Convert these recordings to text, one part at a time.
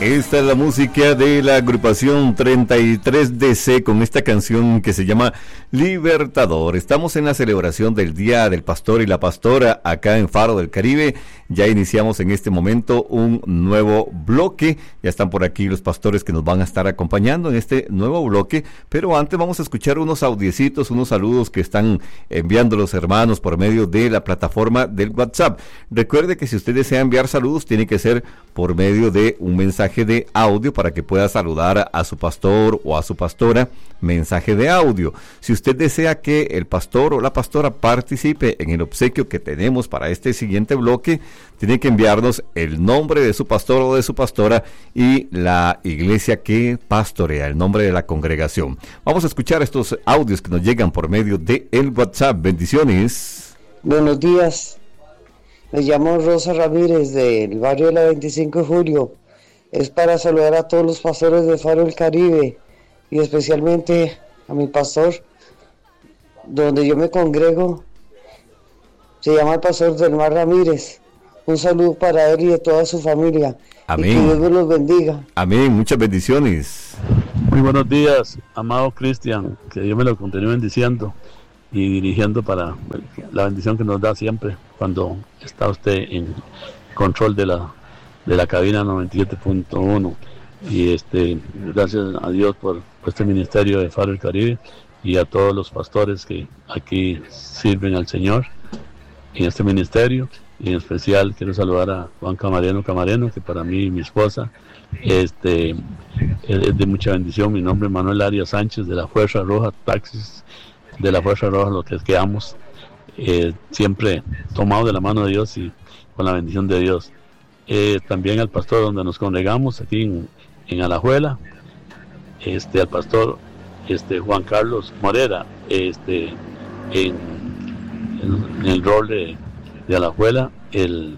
Esta es la música de la agrupación 33DC con esta canción que se llama Libertador. Estamos en la celebración del Día del Pastor y la Pastora acá en Faro del Caribe. Ya iniciamos en este momento un nuevo bloque. Ya están por aquí los pastores que nos van a estar acompañando en este nuevo bloque. Pero antes vamos a escuchar unos audiecitos, unos saludos que están enviando los hermanos por medio de la plataforma del WhatsApp. Recuerde que si usted desea enviar saludos, tiene que ser por medio de un mensaje de audio para que pueda saludar a su pastor o a su pastora. Mensaje de audio. Si usted desea que el pastor o la pastora participe en el obsequio que tenemos para este siguiente bloque, tiene que enviarnos el nombre de su pastor o de su pastora y la iglesia que pastorea, el nombre de la congregación. Vamos a escuchar estos audios que nos llegan por medio de el WhatsApp. Bendiciones. Buenos días. Me llamo Rosa Ramírez del barrio de la 25 de Julio. Es para saludar a todos los pastores de Faro del Caribe y especialmente a mi pastor, donde yo me congrego. Se llama el pastor Delmar Ramírez. Un saludo para él y de toda su familia. Amén. Y que Dios me los bendiga. Amén. Muchas bendiciones. Muy buenos días, amado Cristian. Que Dios me lo continúe bendiciendo y dirigiendo para la bendición que nos da siempre cuando está usted en control de la cabina 97.1. Y gracias a Dios por este ministerio de Faro del Caribe y a todos los pastores que aquí sirven al Señor en este ministerio. Y en especial quiero saludar a Juan Camareno, que para mí y mi esposa es de mucha bendición. Mi nombre es Manuel Arias Sánchez, de la Fuerza Roja, taxis de la Fuerza Roja, lo que quedamos siempre tomados de la mano de Dios y con la bendición de Dios. También al pastor donde nos congregamos aquí en Alajuela, al pastor Juan Carlos Morera, en el rol de Alajuela, el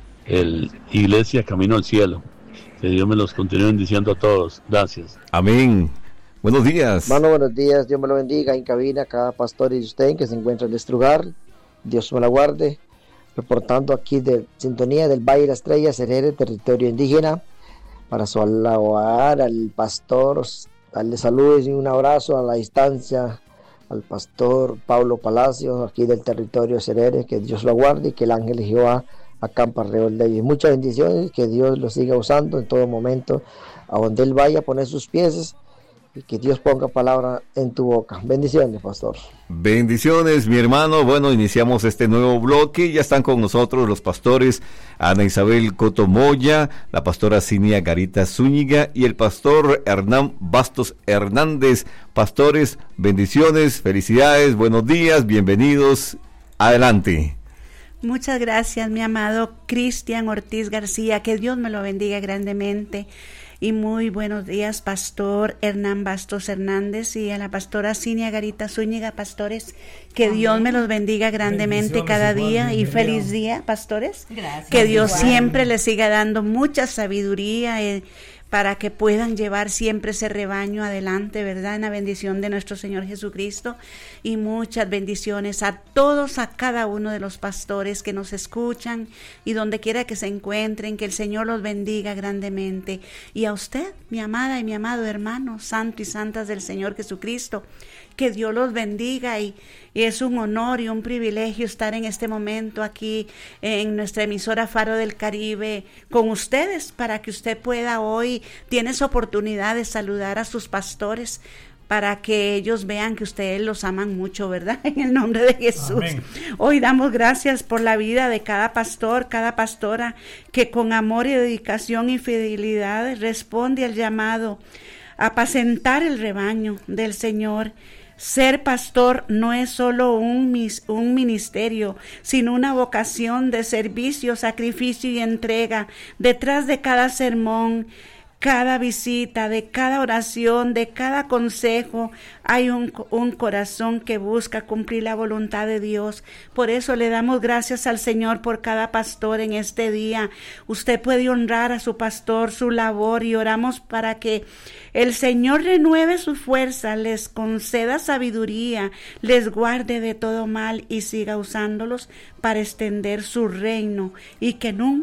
Iglesia Camino al Cielo. Que Dios me los continúe bendiciendo a todos. Gracias. Amén. Buenos días. Hermano, buenos días. Dios me lo bendiga. En cabina, cada pastor y usted que se encuentra en este lugar. Dios me la guarde. Reportando aquí de sintonía del Valle de las Estrellas, Serere, territorio indígena. Para saludar al pastor, darle saludos y un abrazo a la distancia al pastor Pablo Palacios, aquí del territorio Serere. Que Dios lo guarde y que el ángel de Jehová acampa alrededor de ellos. Muchas bendiciones, que Dios lo siga usando en todo momento, a donde él vaya a poner sus pies, y que Dios ponga palabra en tu boca. Bendiciones, pastor. Bendiciones, mi hermano. Bueno, iniciamos este nuevo bloque. Ya están con nosotros los pastores Ana Isabel Cotomoya, la pastora Cinia Garita Zúñiga y el pastor Hernán Bastos Hernández. Pastores, bendiciones, felicidades, buenos días, bienvenidos. Adelante. Muchas gracias, mi amado Cristian Ortiz García. Que Dios me lo bendiga grandemente. Y muy buenos días, pastor Hernán Bastos Hernández, y a la pastora Cinia Garita Zúñiga. Pastores, que Dios me los bendiga grandemente cada día, y feliz día, pastores. Gracias. Que Dios siempre les siga dando mucha sabiduría para que puedan llevar siempre ese rebaño adelante, ¿verdad? En la bendición de nuestro Señor Jesucristo. Y muchas bendiciones a todos, a cada uno de los pastores que nos escuchan y donde quiera que se encuentren. Que el Señor los bendiga grandemente. Y a usted, mi amada y mi amado hermano, santo y santas del Señor Jesucristo, que Dios los bendiga, y es un honor y un privilegio estar en este momento aquí en nuestra emisora Faro del Caribe con ustedes, para que usted pueda hoy, tienes oportunidad de saludar a sus pastores, para que ellos vean que ustedes los aman mucho, ¿verdad? En el nombre de Jesús. Amén. Hoy damos gracias por la vida de cada pastor, cada pastora, que con amor y dedicación y fidelidad responde al llamado a apacentar el rebaño del Señor. Ser pastor no es solo un ministerio, sino una vocación de servicio, sacrificio y entrega. Detrás de cada sermón, cada visita, de cada oración, de cada consejo, hay un corazón que busca cumplir la voluntad de Dios. Por eso le damos gracias al Señor por cada pastor en este día. Usted puede honrar a su pastor, su labor, y oramos para que el Señor renueve su fuerza, les conceda sabiduría, les guarde de todo mal y siga usándolos para extender su reino, y que nunca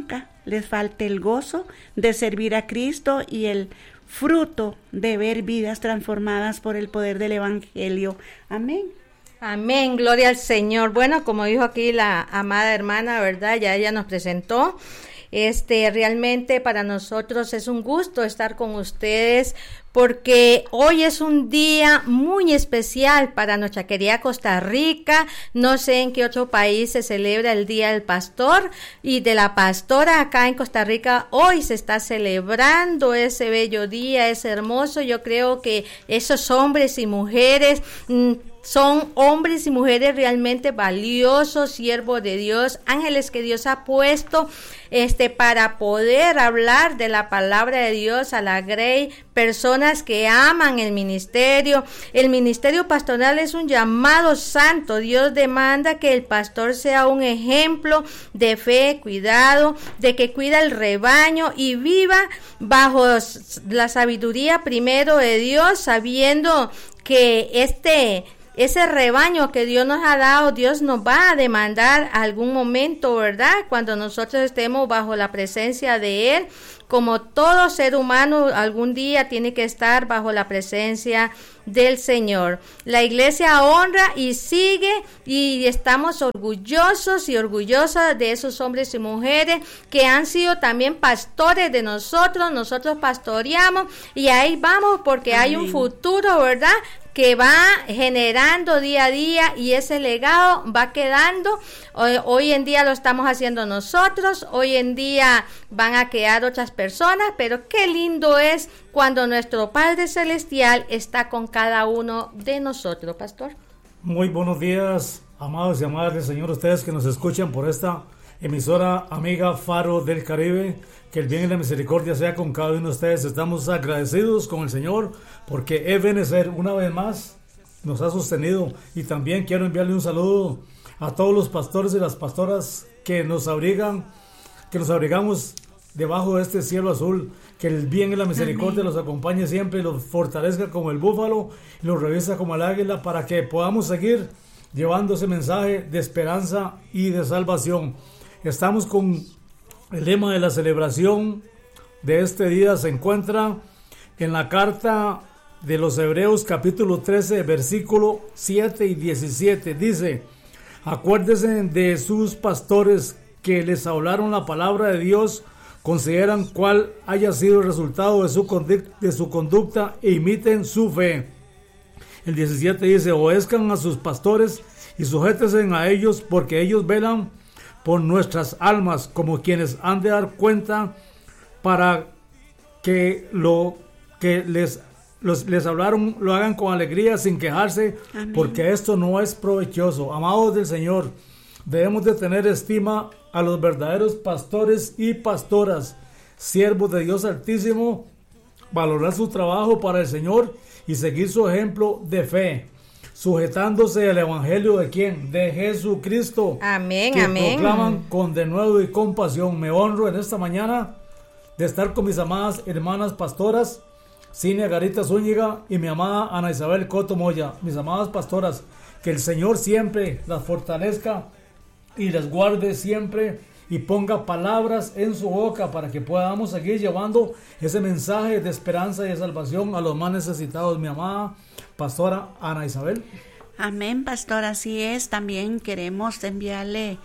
les falte el gozo de servir a Cristo y el fruto de ver vidas transformadas por el poder del Evangelio. Amén. Amén, gloria al Señor. Bueno, como dijo aquí la amada hermana, ¿verdad? Ya ella nos presentó. Realmente para nosotros es un gusto estar con ustedes porque hoy es un día muy especial para nuestra querida Costa Rica. No sé en qué otro país se celebra el Día del Pastor y de la Pastora. Acá en Costa Rica hoy se está celebrando ese bello día, es hermoso. Yo creo que esos hombres y mujeres son hombres y mujeres realmente valiosos, siervos de Dios, ángeles que Dios ha puesto para poder hablar de la palabra de Dios a la grey, personas que aman el ministerio. El ministerio pastoral es un llamado santo. Dios demanda que el pastor sea un ejemplo de fe, cuidado, de que cuida el rebaño y viva bajo la sabiduría primero de Dios, sabiendo que ese rebaño que Dios nos ha dado, Dios nos va a demandar algún momento, ¿verdad? Cuando nosotros estemos bajo la presencia de Él, como todo ser humano algún día tiene que estar bajo la presencia del Señor. La iglesia honra y sigue y estamos orgullosos y orgullosas de esos hombres y mujeres que han sido también pastores de nosotros pastoreamos y ahí vamos porque hay un futuro, ¿verdad?, que va generando día a día y ese legado va quedando. Hoy en día lo estamos haciendo nosotros, hoy en día van a quedar otras personas, pero qué lindo es cuando nuestro Padre Celestial está con cada uno de nosotros, Pastor. Muy buenos días, amados y amadas del Señor, ustedes que nos escuchan por esta emisora amiga Faro del Caribe. Que el bien y la misericordia sea con cada uno de ustedes. Estamos agradecidos con el Señor porque Ebenezer una vez más nos ha sostenido. Y también quiero enviarle un saludo a todos los pastores y las pastoras que nos abrigan, que nos abrigamos debajo de este cielo azul. Que el bien y la misericordia los acompañe siempre y los fortalezca como el búfalo y los revista como el águila para que podamos seguir llevando ese mensaje de esperanza y de salvación. Estamos con el lema de la celebración de este día se encuentra en la carta de los Hebreos capítulo 13 versículo 7 y 17. Dice: acuérdense de sus pastores que les hablaron la palabra de Dios, consideran cuál haya sido el resultado de su conducta e imiten su fe. El 17 dice: obedezcan a sus pastores y sujétense a ellos porque ellos velan por nuestras almas como quienes han de dar cuenta para que lo que les hablaron lo hagan con alegría sin quejarse. Amén. Porque esto no es provechoso. Amados del Señor, debemos de tener estima a los verdaderos pastores y pastoras, siervos de Dios Altísimo, valorar su trabajo para el Señor y seguir su ejemplo de fe, sujetándose al evangelio de ¿quién? De Jesucristo. Amén, que amén. Proclaman con denuedo y compasión. Me honro en esta mañana de estar con mis amadas hermanas pastoras Cinia Garita Zúñiga y mi amada Ana Isabel Coto Moya, mis amadas pastoras. Que el Señor siempre las fortalezca y les guarde siempre y ponga palabras en su boca para que podamos seguir llevando ese mensaje de esperanza y de salvación a los más necesitados. Mi amada pastora Ana Isabel. Amén, pastor, así es. También queremos enviarle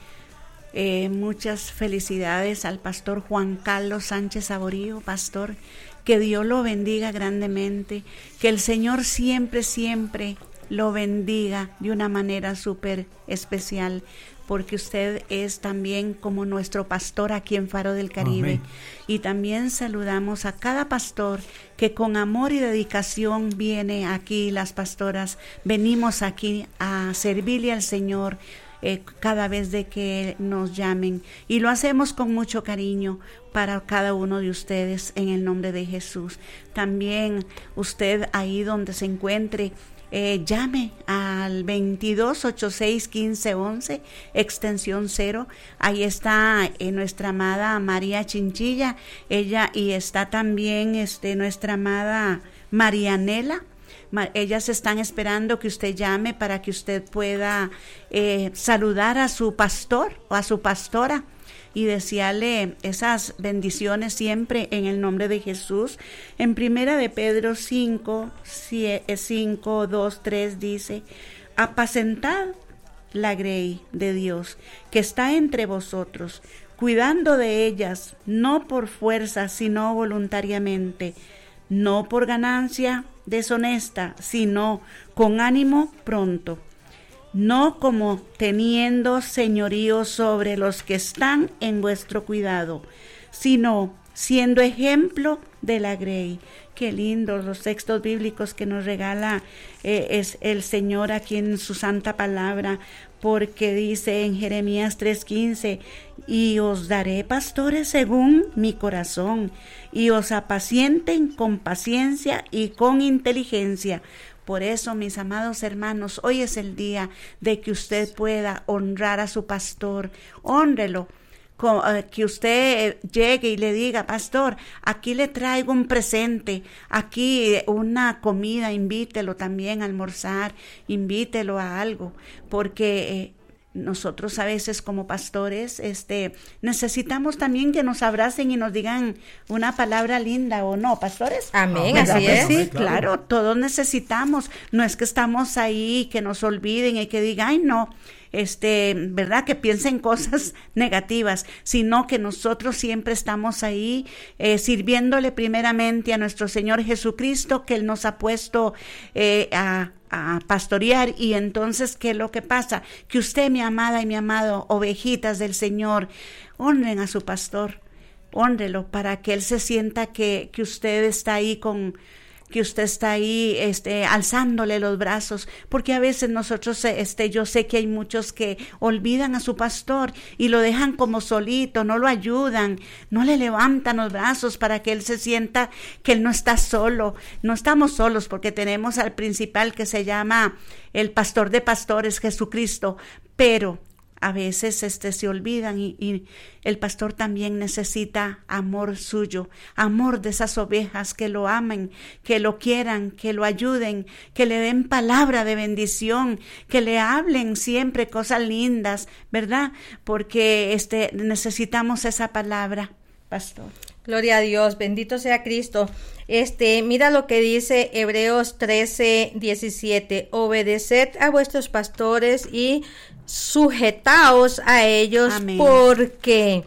muchas felicidades al pastor Juan Carlos Sánchez Saborío, pastor. Que Dios lo bendiga grandemente, que el Señor siempre lo bendiga de una manera súper especial, porque usted es también como nuestro pastor aquí en Faro del Caribe. Amén. Y también saludamos a cada pastor que con amor y dedicación viene aquí, las pastoras, venimos aquí a servirle al Señor cada vez de que nos llamen, y lo hacemos con mucho cariño para cada uno de ustedes en el nombre de Jesús. También usted ahí donde se encuentre, llame al 2286-1511 extensión 0. Ahí está nuestra amada María Chinchilla, ella, y está también nuestra amada Marianela. Ellas están esperando que usted llame para que usted pueda saludar a su pastor o a su pastora. y desearle esas bendiciones siempre en el nombre de Jesús. En 1 de Pedro 5, 2, 3 dice: apacentad la grey de Dios que está entre vosotros, cuidando de ellas, no por fuerza, sino voluntariamente, no por ganancia deshonesta, sino con ánimo pronto, no como teniendo señorío sobre los que están en vuestro cuidado, sino siendo ejemplo de la grey. Qué lindos los textos bíblicos que nos regala es el Señor aquí en su santa palabra, porque dice en Jeremías 3:15: y os daré pastores según mi corazón, y os apacienten con paciencia y con inteligencia. Por eso, mis amados hermanos, hoy es el día de que usted pueda honrar a su pastor. Hónrelo. Que usted llegue y le diga: pastor, aquí le traigo un presente, aquí una comida, invítelo también a almorzar, invítelo a algo, porque nosotros a veces como pastores necesitamos también que nos abracen y nos digan una palabra linda, ¿o no, pastores? Amén, así es. Sí, claro, todos necesitamos. No es que estamos ahí, que nos olviden y que digan: ay, no, ¿verdad? Que piensen cosas negativas, sino que nosotros siempre estamos ahí sirviéndole primeramente a nuestro Señor Jesucristo, que Él nos ha puesto a pastorear. Y entonces, ¿qué es lo que pasa? Que usted, mi amada y mi amado, ovejitas del Señor, honren a su pastor, hónrelo para que Él se sienta que usted está ahí que usted está ahí alzándole los brazos, porque a veces nosotros yo sé que hay muchos que olvidan a su pastor y lo dejan como solito, no lo ayudan, no le levantan los brazos para que él se sienta que él no está solo. No estamos solos, porque tenemos al principal, que se llama el pastor de pastores, Jesucristo, pero a veces se olvidan y el pastor también necesita amor suyo, amor de esas ovejas que lo amen, que lo quieran, que lo ayuden, que le den palabra de bendición, que le hablen siempre cosas lindas, ¿verdad? Porque necesitamos esa palabra, pastor. Gloria a Dios, bendito sea Cristo. Mira lo que dice Hebreos 13:17: obedeced a vuestros pastores y sujetaos a ellos. Amén. Porque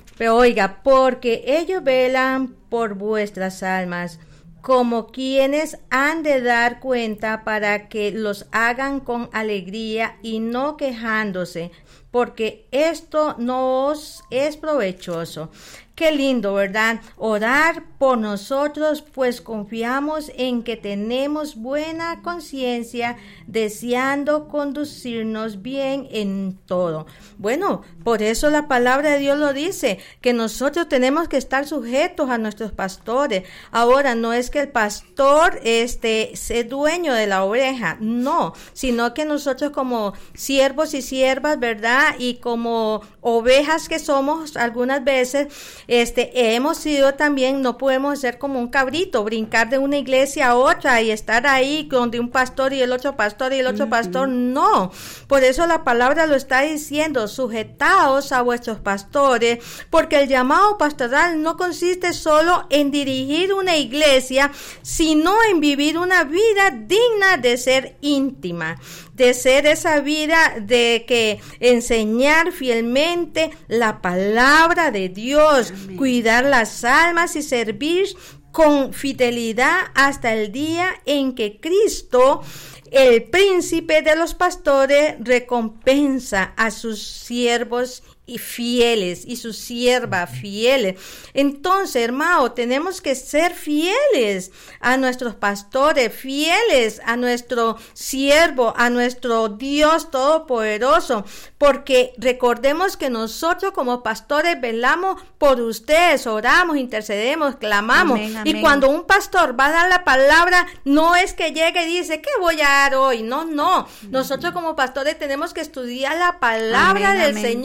ellos velan por vuestras almas, como quienes han de dar cuenta, para que los hagan con alegría y no quejándose, porque esto no os es provechoso. Qué lindo, ¿verdad? Orar por nosotros, pues confiamos en que tenemos buena conciencia, deseando conducirnos bien en todo. Bueno, por eso la palabra de Dios lo dice, que nosotros tenemos que estar sujetos a nuestros pastores. Ahora, no es que el pastor sea dueño de la oveja, no, sino que nosotros como siervos y siervas, ¿verdad? Y como ovejas que somos algunas veces, hemos sido también, no podemos ser como un cabrito, brincar de una iglesia a otra y estar ahí donde un pastor y el otro pastor y el otro pastor, no. Por eso la palabra lo está diciendo: sujetaos a vuestros pastores, porque el llamado pastoral no consiste solo en dirigir una iglesia, sino en vivir una vida digna de ser íntima, de ser esa vida de que enseñar fielmente la palabra de Dios. Amén. Cuidar las almas y servir con fidelidad hasta el día en que Cristo, el príncipe de los pastores, recompensa a sus siervos y fieles y sus siervas fieles. Entonces, hermano, tenemos que ser fieles a nuestros pastores, fieles a nuestro siervo, a nuestro Dios todopoderoso, porque recordemos que nosotros como pastores velamos por ustedes, oramos, intercedemos, clamamos. Amén, amén. Y cuando un pastor va a dar la palabra, no es que llegue y dice: ¿qué voy a dar hoy? No. Nosotros como pastores tenemos que estudiar la palabra del Señor. Amén.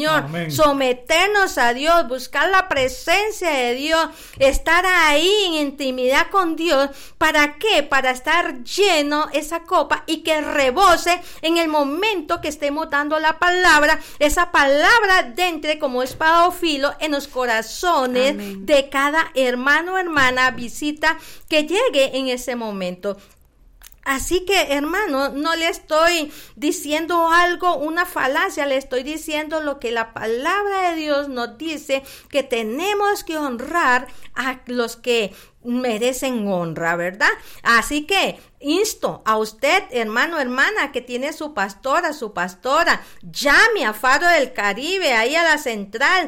someternos a Dios, buscar la presencia de Dios, estar ahí en intimidad con Dios. ¿Para qué? Para estar lleno esa copa y que rebose en el momento que estemos dando la palabra, esa palabra entre como espada o filo en los corazones Amén. De cada hermano o hermana, visita que llegue en ese momento. Así que, hermano, no le estoy diciendo algo, una falacia, le estoy diciendo lo que la palabra de Dios nos dice, que tenemos que honrar a los que merecen honra, ¿verdad? Así que insto a usted, hermano, hermana, que tiene su pastora, llame a Faro del Caribe, ahí a la central,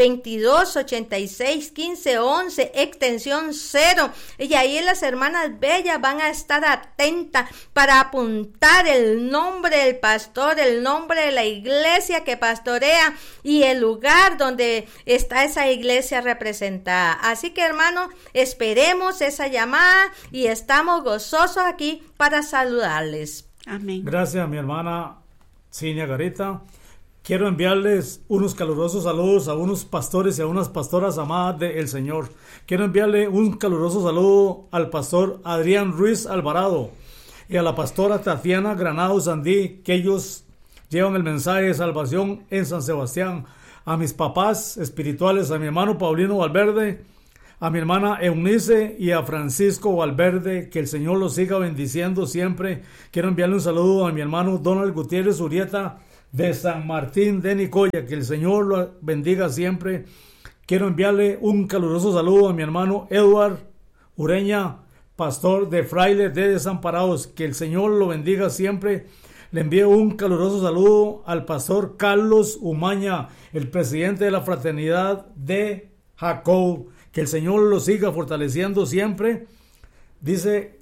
2286-1511, extensión 0, y ahí las hermanas bellas van a estar atentas para apuntar el nombre del pastor, el nombre de la iglesia que pastorea y el lugar donde está esa iglesia representada. Así que, hermano, esperemos esa llamada y estamos gozosos aquí para saludarles. Amén. Gracias, mi hermana Cinia Garita. Quiero enviarles unos calurosos saludos a unos pastores y a unas pastoras amadas del Señor. Quiero enviarle un caluroso saludo al pastor Adrián Ruiz Alvarado y a la pastora Tatiana Granado Sandí, que ellos llevan el mensaje de salvación en San Sebastián. A mis papás espirituales, a mi hermano Paulino Valverde, a mi hermana Eunice y a Francisco Valverde, que el Señor los siga bendiciendo siempre. Quiero enviarle un saludo a mi hermano Donald Gutiérrez Urieta de San Martín de Nicoya, que el Señor lo bendiga siempre. Quiero enviarle un caluroso saludo a mi hermano Edward Ureña, pastor de Frailes de Desamparados, que el Señor lo bendiga siempre. Le envío un caluroso saludo al pastor Carlos Umaña, el presidente de la Fraternidad de Jacob, que el Señor lo siga fortaleciendo siempre. Dice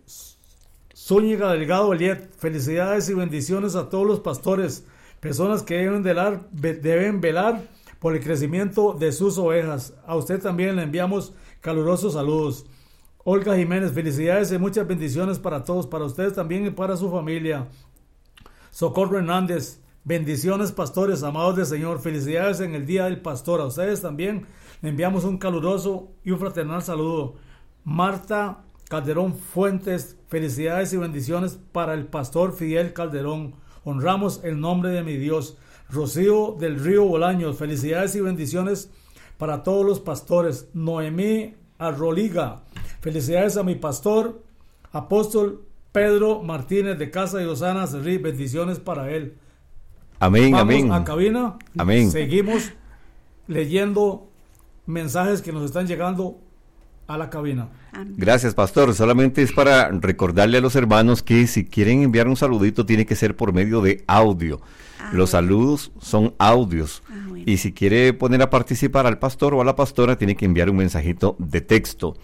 Zúñiga Delgado Eliet, felicidades y bendiciones a todos los pastores, personas que deben velar por el crecimiento de sus ovejas. A usted también le enviamos calurosos saludos. Olga Jiménez, felicidades y muchas bendiciones para todos, para ustedes también y para su familia. Socorro Hernández, bendiciones pastores, amados del Señor, felicidades en el Día del Pastor. A ustedes también le enviamos un caluroso y un fraternal saludo. Marta Calderón Fuentes, felicidades y bendiciones para el pastor Fidel Calderón. Honramos el nombre de mi Dios. Rocío del Río Bolaños, felicidades y bendiciones para todos los pastores. Noemí Arroliga, felicidades a mi pastor, apóstol Pedro Martínez de Casa de Osana Cerrí, bendiciones para él. Amén, Vamos amén. a cabina. Amén. Seguimos leyendo mensajes que nos están llegando a la cabina. Gracias, pastor. Solamente es para recordarle a los hermanos que si quieren enviar un saludito tiene que ser por medio de audio. Los saludos son audios. Bueno. Y si quiere poner a participar al pastor o a la pastora, tiene que enviar un mensajito de texto.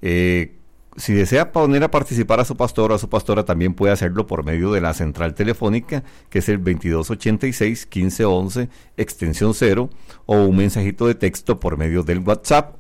Si desea poner a participar a su pastor o a su pastora, también puede hacerlo por medio de la central telefónica, que es el 2286-1511, extensión 0, o un mensajito de texto por medio del WhatsApp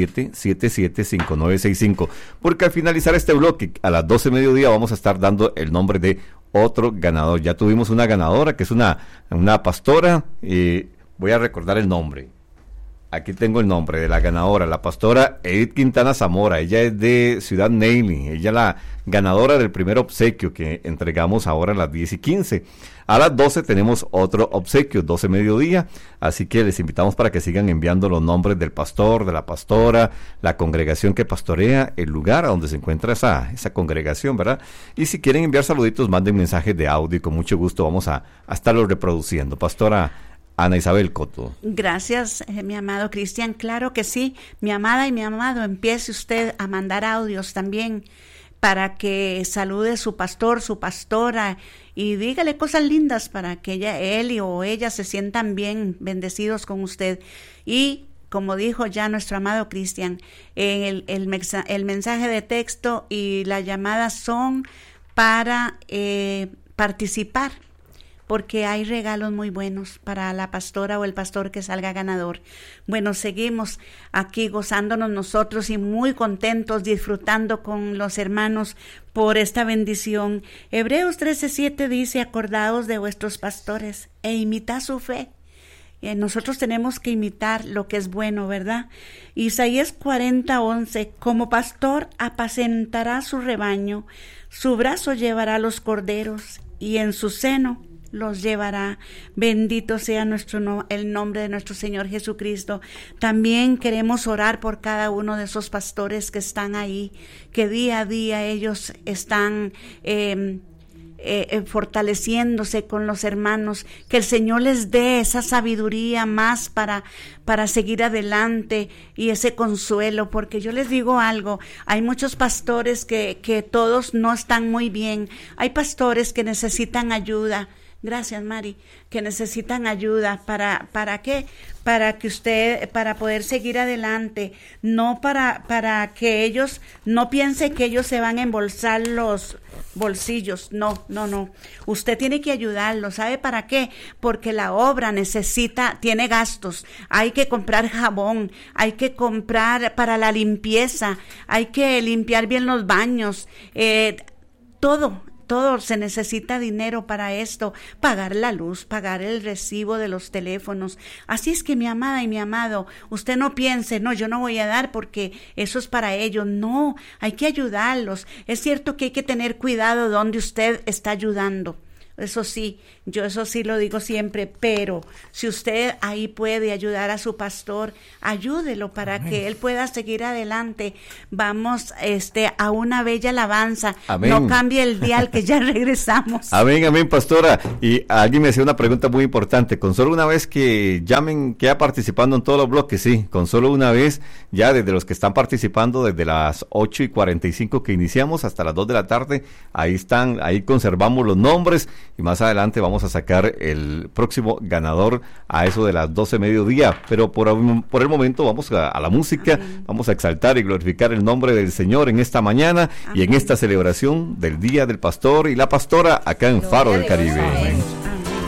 87775965. Porque al finalizar este bloque, a las 12 mediodía, vamos a estar dando el nombre de otro ganador. Ya tuvimos una ganadora, que es una pastora, voy a recordar el nombre. Aquí tengo el nombre de la ganadora, la pastora Edith Quintana Zamora. Ella es de Ciudad Neyli. Ella es la ganadora del primer obsequio que entregamos ahora a las 10:15. A las 12 tenemos otro obsequio, 12 mediodía. Así que les invitamos para que sigan enviando los nombres del pastor, de la pastora, la congregación que pastorea, el lugar a donde se encuentra esa congregación, ¿verdad? Y si quieren enviar saluditos, manden mensajes de audio y con mucho gusto vamos a estarlos reproduciendo. Pastora Ana Isabel Coto. Gracias, mi amado Cristian. Claro que sí, mi amada y mi amado, empiece usted a mandar audios también para que salude su pastor, su pastora y dígale cosas lindas para que él o ella se sientan bien bendecidos con usted. Y como dijo ya nuestro amado Cristian, el mensaje de texto y la llamada son para participar, porque hay regalos muy buenos para la pastora o el pastor que salga ganador. Bueno, seguimos aquí gozándonos nosotros y muy contentos, disfrutando con los hermanos por esta bendición. Hebreos 13:7 dice: acordaos de vuestros pastores e imitad su fe, Nosotros tenemos que imitar lo que es bueno, ¿verdad? Isaías 40:11, como pastor apacentará su rebaño, su brazo llevará los corderos y en su seno los llevará. Bendito sea el nombre de nuestro Señor Jesucristo. También queremos orar por cada uno de esos pastores que están ahí, que día a día ellos están fortaleciéndose con los hermanos, que el Señor les dé esa sabiduría más para seguir adelante y ese consuelo, porque yo les digo algo, hay muchos pastores que todos no están muy bien, hay pastores que necesitan ayuda. Gracias, Mari, que necesitan ayuda. ¿Para qué? Para poder seguir adelante, no para que ellos no piensen que ellos se van a embolsar los bolsillos. No. Usted tiene que ayudarlos. ¿Sabe para qué? Porque la obra tiene gastos. Hay que comprar jabón, hay que comprar para la limpieza, hay que limpiar bien los baños, todo se necesita dinero para esto, pagar la luz, pagar el recibo de los teléfonos. Así es que mi amada y mi amado, usted no piense, no, yo no voy a dar porque eso es para ellos. No, hay que ayudarlos. Es cierto que hay que tener cuidado donde usted está ayudando. Eso sí, yo eso sí lo digo siempre, pero si usted ahí puede ayudar a su pastor, ayúdelo para Amén. Que él pueda seguir adelante. Vamos a una bella alabanza. Amén. No cambie el dial que ya regresamos. Amén, pastora. Y alguien me hacía una pregunta muy importante. Con solo una vez que llamen, queda participando en todos los bloques, sí, con solo una vez, ya desde los que están participando desde las 8:45 que iniciamos hasta las 2 de la tarde, ahí están, ahí conservamos los nombres. Y más adelante vamos a sacar el próximo ganador a eso de las 12 mediodía. Pero por el momento vamos a la música. Amén. Vamos a exaltar y glorificar el nombre del Señor en esta mañana. Amén. Y en esta celebración del Día del Pastor y la Pastora acá en Faro del Caribe. Amén.